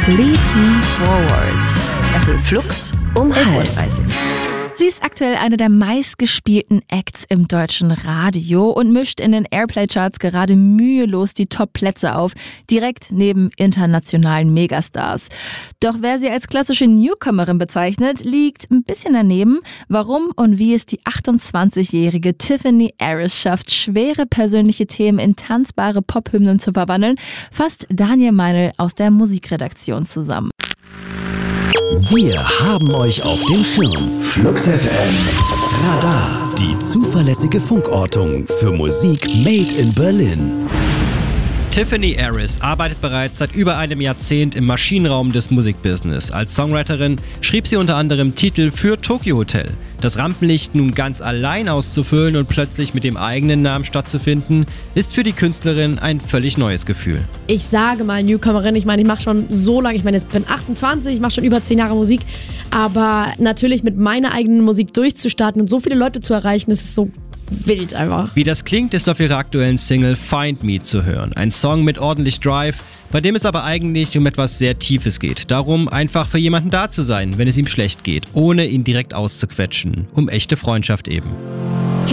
Lead Me Forward. Es ist Flux um 11:30 Uhr. Sie ist aktuell eine der meistgespielten Acts im deutschen Radio und mischt in den Airplay-Charts gerade mühelos die Top-Plätze auf, direkt neben internationalen Megastars. Doch wer sie als klassische Newcomerin bezeichnet, liegt ein bisschen daneben. Warum und wie es die 28-jährige Tiffany Harris schafft, schwere persönliche Themen in tanzbare Pop-Hymnen zu verwandeln, fasst Daniel Meinl aus der Musikredaktion zusammen. Wir haben euch auf dem Schirm. Flux FM. Radar. Die zuverlässige Funkortung für Musik made in Berlin. Tiffany Harris arbeitet bereits seit über einem Jahrzehnt im Maschinenraum des Musikbusiness. Als Songwriterin schrieb sie unter anderem Titel für Tokyo Hotel. Das Rampenlicht nun ganz allein auszufüllen und plötzlich mit dem eigenen Namen stattzufinden, ist für die Künstlerin ein völlig neues Gefühl. Ich sage mal Newcomerin, ich mache schon so lange, ich bin 28, ich mache schon über 10 Jahre Musik, aber natürlich mit meiner eigenen Musik durchzustarten und so viele Leute zu erreichen, das ist so wild einfach. Wie das klingt, ist auf ihrer aktuellen Single Find Me zu hören. Ein Song mit ordentlich Drive, bei dem es aber eigentlich um etwas sehr Tiefes geht. Darum, einfach für jemanden da zu sein, wenn es ihm schlecht geht, ohne ihn direkt auszuquetschen. Um echte Freundschaft eben.